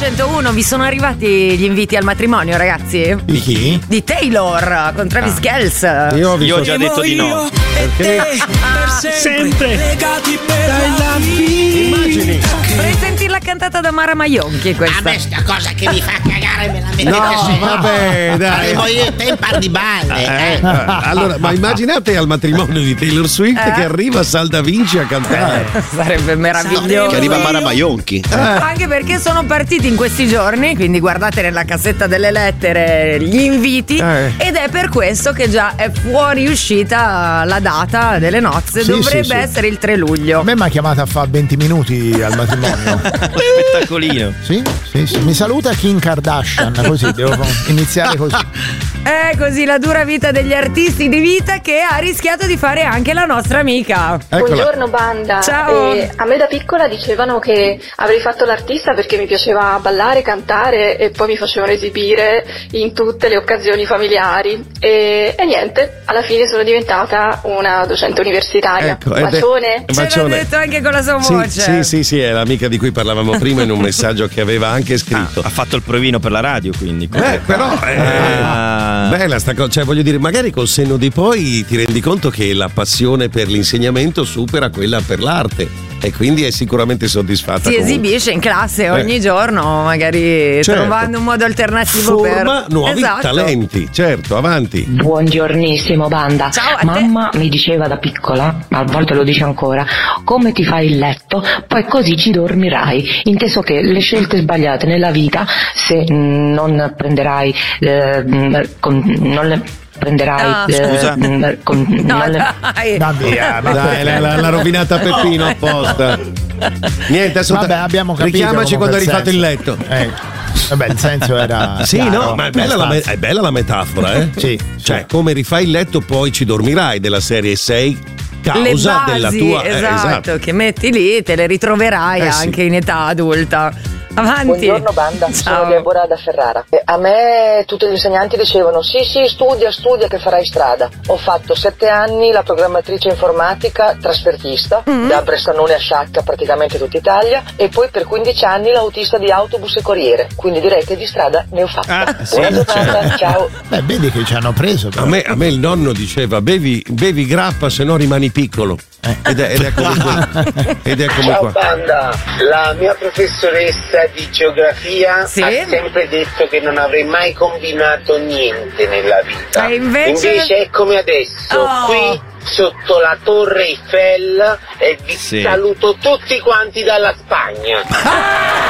101, vi sono arrivati gli inviti al matrimonio, ragazzi? Di chi? Di Taylor con Travis Kelce. Io ho già detto di no. Perché? Sempre legati per la vita. Immagini. Vorrei sentirla cantata da Mara Maionchi questa. A me sta cosa che mi fa cagare me la mettete No, sempre. vabbè, dai. Faremo io e te in par di balle. Allora, ma immaginate al matrimonio di Taylor Swift che arriva Sal Da Vinci a cantare. Sarebbe meraviglioso. Che arriva Mara Maionchi. Anche perché sono partiti in questi giorni, quindi guardate nella cassetta delle lettere gli inviti ed è per questo che già è fuori uscita la data delle nozze, Sì, dovrebbe sì. essere il 3 luglio. A me mi ha chiamata a fare 20 minuti al matrimonio. Spettacolino. Sì. Mi saluta Kim Kardashian, così devo iniziare così. È così la dura vita degli artisti di vita che ha rischiato di fare anche la nostra amica. Eccola. Buongiorno banda. Ciao. A me da piccola dicevano che avrei fatto l'artista perché mi piaceva ballare, cantare e poi mi facevano esibire in tutte le occasioni familiari e niente, alla fine sono diventata una docente universitaria. Ecco, ed è- Bacione. Ce l'ha detto anche con la sua voce. Sì, è l'amica di cui parlavamo prima in un messaggio che aveva anche scritto. Ha fatto il provino per la radio, quindi. Però bella sta cosa, cioè voglio dire, magari col senno di poi ti rendi conto che la passione per l'insegnamento supera quella per l'arte e quindi è sicuramente soddisfatta. Si comunque. esibisce in classe ogni giorno, magari Certo. trovando un modo alternativo Forma per nuovi Esatto. talenti, certo, avanti. Buongiornissimo banda. Ciao a te. Mamma mi diceva da piccola, a volte lo dice ancora, come ti fai il letto, poi così ci dormirai. Inteso che le scelte sbagliate nella vita, se non prenderai non le prenderai Scusa? No, dai. Dai, l'ha rovinata Peppino apposta. Niente, adesso Vabbè, abbiamo capito. richiamaci quando hai rifatto il senso. letto. Vabbè, il senso era. Sì, chiaro, no, ma è bella la metafora, eh? Sì. Cioè, come rifai il letto, poi ci dormirai della serie 6. Le Causa basi, della tua esatto, che metti lì, te le ritroverai sì. anche in età adulta. Avanti. Buongiorno banda, Ciao. sono Deborah da Ferrara. A me tutti gli insegnanti dicevano sì studia che farai strada. Ho fatto 7 anni la programmatrice informatica trasfertista da Bressanone a Sciacca, praticamente tutta Italia, e poi per 15 anni l'autista di autobus e corriere, quindi direi che di strada ne ho fatta. Buona giornata, ciao. Beh, vedi che ci hanno preso. Però. A me il nonno diceva bevi grappa se no rimani piccolo. Ed è come Ciao qua. banda, la mia professoressa di geografia Sì? ha sempre detto che non avrei mai combinato niente nella vita. E invece è come adesso, Oh. qui sotto la Torre Eiffel e vi saluto tutti quanti dalla Spagna.